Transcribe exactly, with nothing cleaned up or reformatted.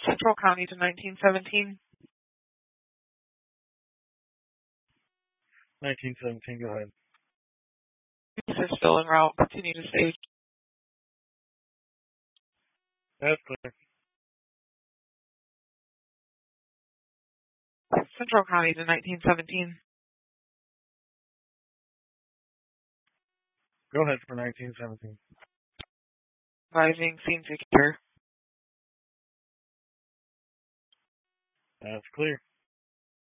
Central County to nineteen seventeen. nineteen seventeen, go ahead. This is still en route. Continue to stage. That's clear. Central County to nineteen seventeen. Go ahead for nineteen seventeen. Advising scene secure. That's clear.